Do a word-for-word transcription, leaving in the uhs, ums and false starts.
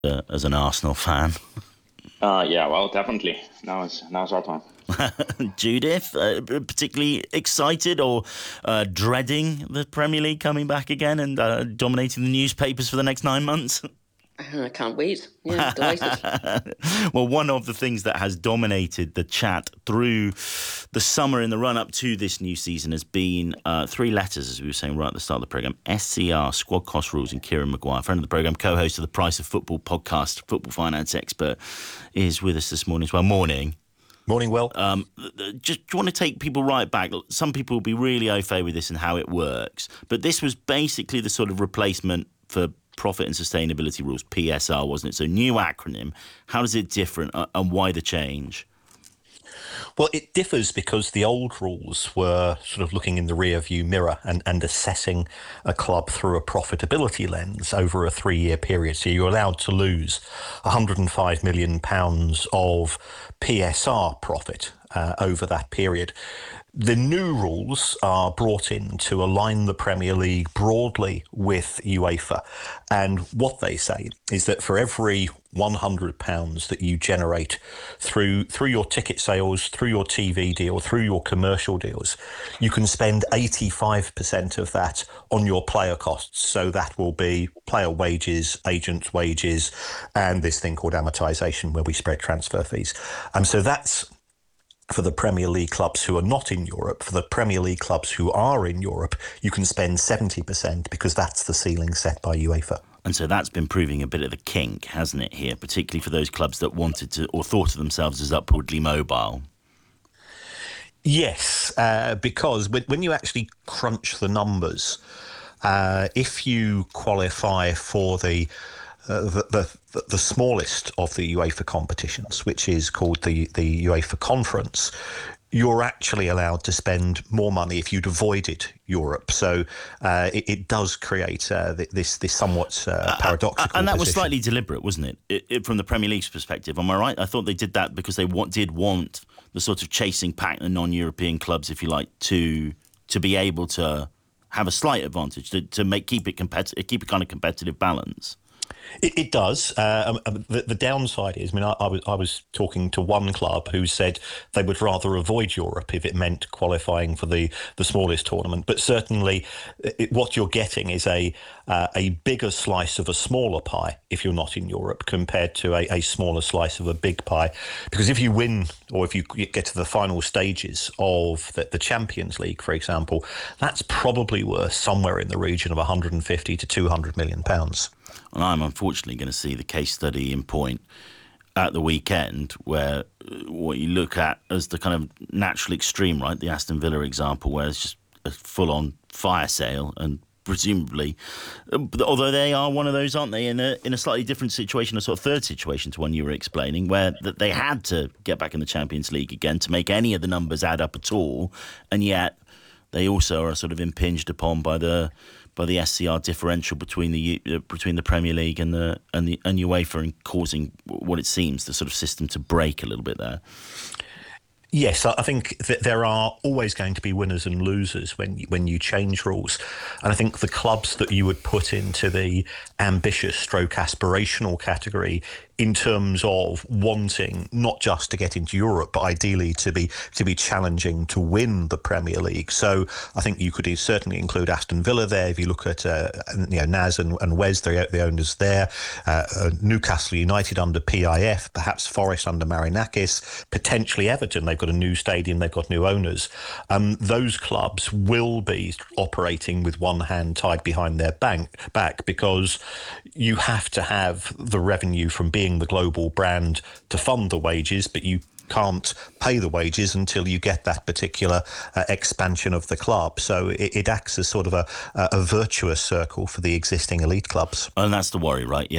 uh, as an Arsenal fan. Uh, yeah, well, definitely. Now is now's our time. Judith, uh, particularly excited or uh, dreading the Premier League coming back again and uh, dominating the newspapers for the next nine months? I can't wait. Yeah, delighted. Well, one of the things that has dominated the chat through the summer in the run-up to this new season has been uh, three letters, as we were saying right at the start of the programme. S C R, Squad Cost Rules, and Kieran Maguire, friend of the programme, co-host of the Price of Football podcast, football finance expert, is with us this morning as well. Morning. Morning, Will. Um, just do you want to take people right back? Some people will be really au fait with this and how it works, but this was basically the sort of replacement for Profit and Sustainability Rules, P S R, wasn't it? So new acronym. How does it differ and why the change? Well, it differs because the old rules were sort of looking in the rear view mirror and, and assessing a club through a profitability lens over a three-year period. So you're allowed to lose one hundred five million pounds of P S R profit uh, over that period. The new rules are brought in to align the Premier League broadly with UEFA. And what they say is that for every one hundred pounds that you generate through through your ticket sales, through your T V deal, through your commercial deals, you can spend eighty-five percent of that on your player costs. So that will be player wages, agents' wages, and this thing called amortization where we spread transfer fees. And so that's for the Premier League clubs who are not in Europe. For the Premier League clubs who are in Europe, you can spend seventy percent because that's the ceiling set by UEFA. And so that's been proving a bit of a kink, hasn't it, here, particularly for those clubs that wanted to or thought of themselves as upwardly mobile? Yes, uh, because when, when you actually crunch the numbers, uh, if you qualify for the Uh, the, the the smallest of the UEFA competitions, which is called the, the UEFA Conference, you're actually allowed to spend more money if you'd avoided Europe. So uh, it, it does create uh, this this somewhat uh, paradoxical uh, And that position. was slightly deliberate, wasn't it? It, it? From the Premier League's perspective, am I right? I thought they did that because they want, did want the sort of chasing pack, the non-European clubs, if you like, to to be able to have a slight advantage, to, to make keep it competitive, keep a kind of competitive balance. It, it does. Uh, um, the, the downside is, I mean, I, I was I was talking to one club who said they would rather avoid Europe if it meant qualifying for the, the smallest tournament. But certainly, it, what you're getting is a uh, a bigger slice of a smaller pie if you're not in Europe compared to a, a smaller slice of a big pie. Because if you win, or if you get to the final stages of the, the Champions League, for example, that's probably worth somewhere in the region of one hundred fifty to two hundred million pounds. And I'm unfortunately going to see the case study in point at the weekend where what you look at as the kind of natural extreme, right? The Aston Villa example, where it's just a full-on fire sale and presumably, although they are one of those, aren't they, in a in a slightly different situation, a sort of third situation to one you were explaining, where that they had to get back in the Champions League again to make any of the numbers add up at all, and yet they also are sort of impinged upon by the by the S C R differential between the uh, between the Premier League and the and the and UEFA, and causing what it seems the sort of system to break a little bit there. Yes, I think that there are always going to be winners and losers when you, when you change rules. And I think the clubs that you would put into the ambitious stroke aspirational category in terms of wanting not just to get into Europe, but ideally to be to be challenging to win the Premier League. So I think you could certainly include Aston Villa there. If you look at uh, you know Naz and, and Wes, the, the owners there, uh, uh, Newcastle United under P I F, perhaps Forest under Marinakis, potentially Everton. They've got a new stadium, they've got new owners. Um, those clubs will be operating with one hand tied behind their bank, back because you have to have the revenue from being the global brand to fund the wages, but you can't pay the wages until you get that particular uh, expansion of the club. So it, it acts as sort of a, a virtuous circle for the existing elite clubs. And that's the worry, right? Yeah.